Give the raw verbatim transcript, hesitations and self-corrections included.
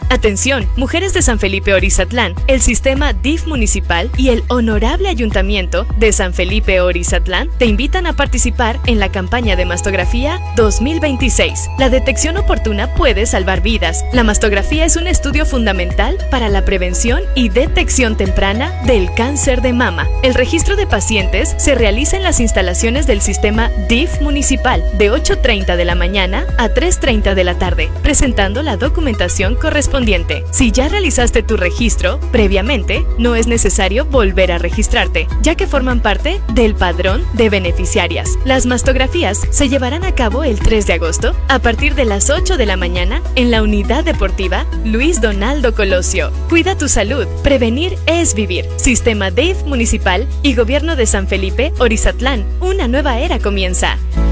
Atención, mujeres de San Felipe Orizatlán, el sistema D I F municipal y el Honorable Ayuntamiento de San Felipe Orizatlán te invitan a participar en la campaña de mastografía dos mil veintiséis. La detección oportuna puede salvar vidas. La mastografía es un estudio fundamental para la prevención y detección temprana del cáncer de mama. El registro de pacientes se realiza en las instalaciones del sistema D I F municipal de ocho treinta de la mañana a tres treinta de la tarde, presentando la documentación correspondiente. Si ya realizaste tu registro previamente, no es necesario volver a registrarte, ya que forman parte del padrón de beneficiarias. Las mastografías se llevarán a cabo el tres de agosto a partir de las ocho de la mañana en la Unidad Deportiva Luis Donaldo Colosio. Cuida tu salud, prevenir es vivir. Sistema D I F municipal y Gobierno de San Felipe Orizatlán. Una nueva era comienza.